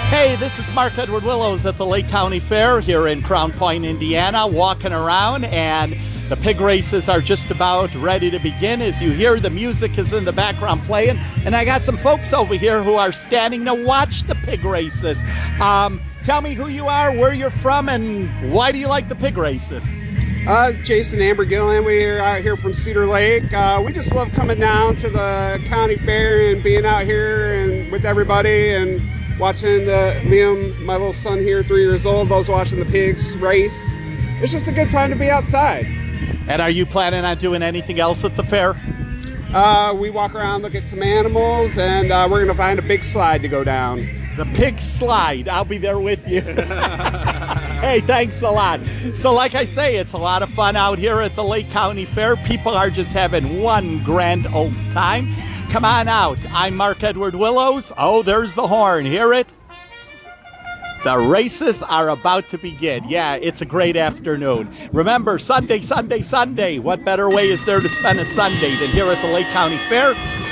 Hey, this is Mark Edward Willows at the Lake County Fair here in Crown Point, Indiana, walking around, and the pig races are just about ready to begin. As you hear, the music is in the background playing, and I got some folks over here who are standing to watch the pig races. Tell me who you are, where you're from, and why do you like the pig races? Jason Amber Gillian. We're out here from Cedar Lake. We just love coming down to the county fair and being out here and with everybody and watching Liam, my little son here, 3 years old, those watching the pigs race. It's just a good time to be outside. And are you planning on doing anything else at the fair? We walk around, look at some animals, and we're going to find a big slide to go down. The pig slide. I'll be there with you. Hey, thanks a lot. So like I say, it's a lot of fun out here at the Lake County Fair. People are just having one grand old time. Come on out. I'm Mark Edward Willows. Oh, there's the horn. Hear it? The races are about to begin. Yeah, it's a great afternoon. Remember, Sunday, Sunday, Sunday. What better way is there to spend a Sunday than here at the Lake County Fair?